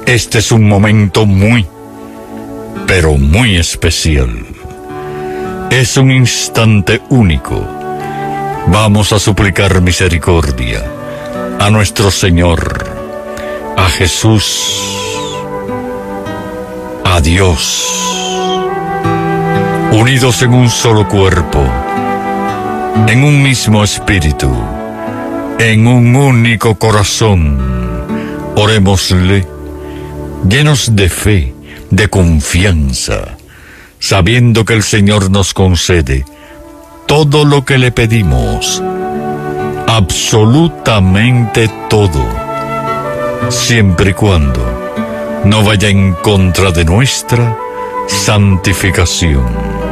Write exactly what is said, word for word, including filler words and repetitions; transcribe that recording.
Este es un momento muy, pero muy especial. Es un instante único. Vamos a suplicar misericordia a nuestro Señor, a Jesús, a Dios, unidos en un solo cuerpo, en un mismo espíritu, en un único corazón. Orémosle, llenos de fe, de confianza, sabiendo que el Señor nos concede todo lo que le pedimos, absolutamente todo, siempre y cuando no vaya en contra de nuestra santificación.